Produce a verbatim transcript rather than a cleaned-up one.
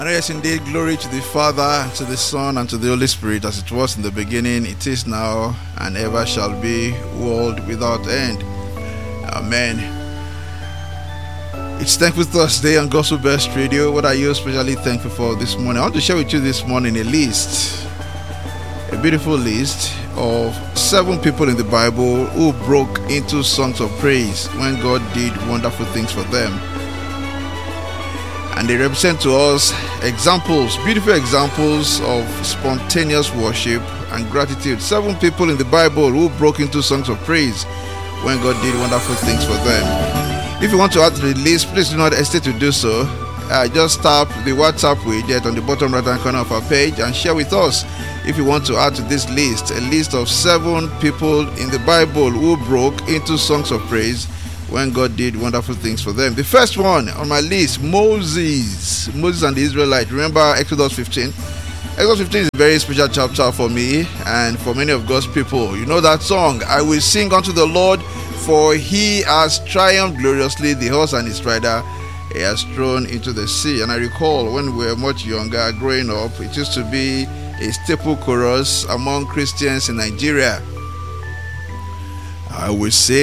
And yes, indeed, glory to the Father, and to the Son, and to the Holy Spirit, as it was in the beginning, it is now, and ever shall be, world without end. Amen. It's Thankful Thursday on Gospel Best Radio. What are you especially thankful for this morning? I want to share with you this morning a list, a beautiful list of seven people in the Bible who broke into songs of praise when God did wonderful things for them. And they represent to us examples, beautiful examples of spontaneous worship and gratitude. Seven people in the Bible who broke into songs of praise when God did wonderful things for them. If you want to add to the list, please do not hesitate to do so. Uh, just tap the WhatsApp widget on the bottom right hand corner of our page and share with us if you want to add to this list, a list of seven people in the Bible who broke into songs of praise when God did wonderful things for them. The first one on my list, Moses. Moses and the Israelites. Remember Exodus fifteen? Exodus fifteen is a very special chapter for me and for many of God's people. You know that song, I will sing unto the Lord, for he has triumphed gloriously, the horse and his rider he has thrown into the sea. And I recall when we were much younger, growing up, it used to be a staple chorus among Christians in Nigeria. I will sing